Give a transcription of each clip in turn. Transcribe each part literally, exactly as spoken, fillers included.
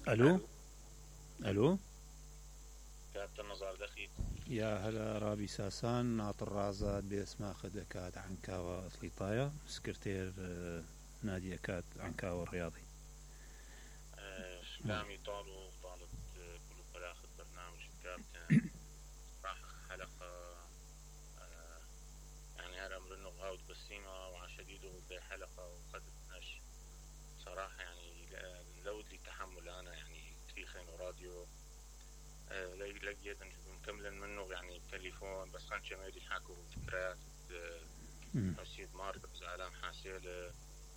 الو. الو. كابتن نزار دخيل. يا هلا رابي ساسان ناطر رازات باسماء خدكات عنكاوة أثليطايا سكرتير نادي أكاد عنكاوة الرياضي. سلامي طالو طالب كل فلاخة برنامج كابتن راح حلقة يعني هذا أمر إنه غاود بسيمة وعن شديده بحلقة وقدمناش صراحة يعني لو لي تحمل أنا يعني كثير خير راديو لقيت مكملا منه يعني بتليفون بس خان شمالي حكوا ذكريات مسيد ماركوس علام حاسيلة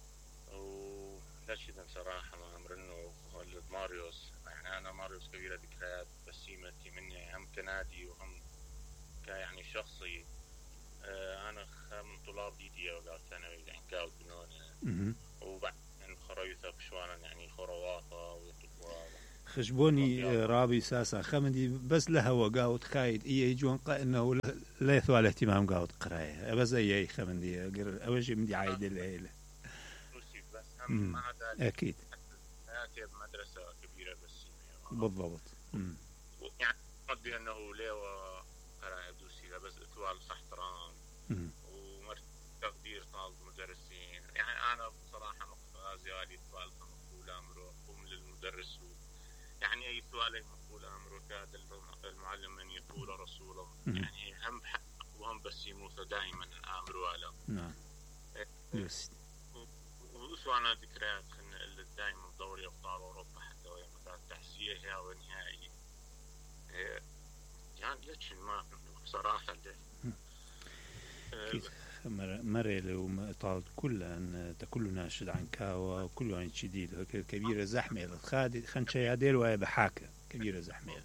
ولاشد صراحة ما أمرنه ولد ماريوس يعني أنا ماريوس كبيرة ذكريات بسيمتي مني هم كنادي وهم كيعني شخصي أنا من طلاب ديدي وقال ثانوي يعني كاو بنون وبعدين خريطة بشوانا يعني خرواطة وطبوة خشبوني رابي ساسا خمدي بس لها وقاوت خايد إيه يجون قا إنه لا يثوى الاهتمام قاوت قراية بس أي خمدي قر أول شيء مدي عايد الليلة بس هم مع ذلك أكيد حياتي بمدرسة كبيرة بس بالضبط يعني مدي أنه ليه قراية دوسي بس إطوال احترام ومرت تقدير طالب مدرسين يعني أنا بصراحة مقتازي غالي إطوال مقبول أمره قوم للمدرس يعني أي سؤال مقبول أمره كاد المعلم من يقول رسوله يعني هم حق وهم بس يموت دائما أمره له نعم يس وسوانا ذكريات خلنا اللي دائما دوري أبطال أوروبا حتى وهي مثلا تحسيه هي ونهائي يعني ليش ما بصراحة مرة لو طالت كل أن تكل ناشد عن كاوة وكل عن شديد كبيرة زحمة خاد خنشة يدير وهي بحاكة كبيرة زحمة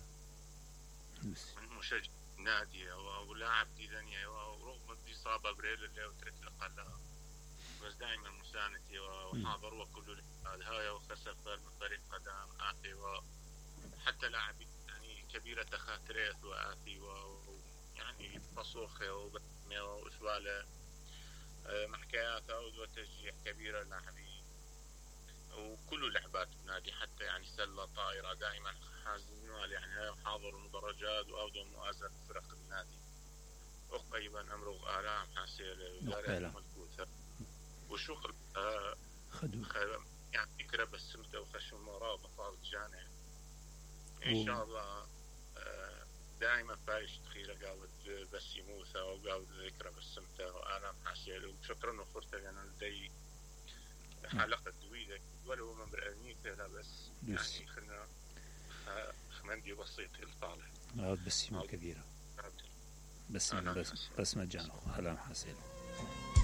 مشجع نادي ولاعب دي دنيا ورغم دي صابة بريل اللي وترك لقلها بس دائما مساندتي وحاضر وكل هاي وخسف من طريق قدام آتي وحتى لاعب يعني كبيرة تخاطريث وآتي ويعني فصوخة وبسمة وإسوالة محكاياتها وتشجيع كبيرة لاعبين وكل لعبات النادي حتى يعني سلة طائرة دائما حازمين يعني حاضر المدرجات وأودوا مؤازرة فرق النادي وقريبا أمره آلام حاسيل مضبوطة وشغل آه يعني فكرة بس متى وخشم مراه بطال جانع إن شاء الله آه دائما فايش تخيله قاود بس يموث أو قاود ذكرى بس متى وآلام حاسيل وشكرا وفرته لأن لدي حلقة دويدة ولو من برأنيته لا بس يعني خلنا خمندي بسيط الطالع بس كبيرة بس بس بس مجانه هلا حاسيل